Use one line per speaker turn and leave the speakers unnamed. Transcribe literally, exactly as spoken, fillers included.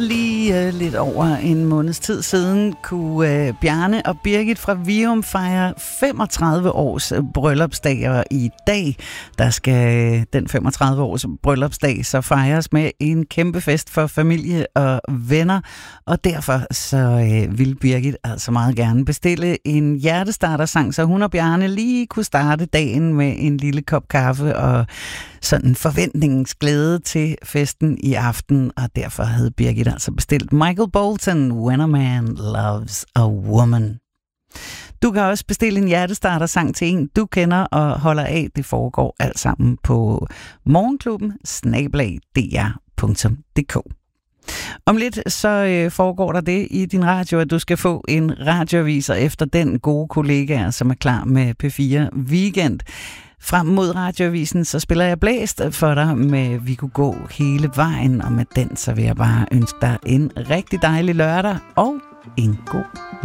Lige uh, lidt over en måneds tid siden kunne uh, Bjarne og Birgit fra Virum fejre femogtredive års bryllupsdag, og i dag der skal uh, den femogtredive års bryllupsdag så fejres med en kæmpe fest for familie og venner, og derfor så uh, vil Birgit altså meget gerne bestille en hjertestartersang, så hun og Bjarne lige kunne starte dagen med en lille kop kaffe og sådan forventningens glæde til festen i aften, og derfor havde Birgit altså bestilt Michael Bolton, When a Man Loves a Woman. Du kan også bestille en hjertestartersang til en, du kender og holder af. Det foregår alt sammen på morgenklubben snabel-a d r punktum d k. Om lidt så øh, foregår der det i din radio, at du skal få en radioaviser efter den gode kollega, som er klar med P fire Weekend. Frem mod radioavisen, så spiller jeg Blæst for dig med Vi kunne gå hele vejen, og med den så vil jeg bare ønske dig en rigtig dejlig lørdag og en god